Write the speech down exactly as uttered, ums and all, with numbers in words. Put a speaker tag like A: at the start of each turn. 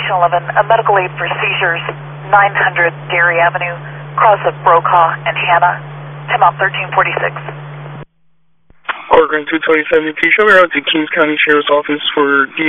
A: Station eleven, a medical aid for seizures, nine hundred Dairy Avenue, cross of Brokaw and Hannah, time out thirteen forty-six.
B: Oregon two twenty-seven, please show me around to Kings County Sheriff's Office for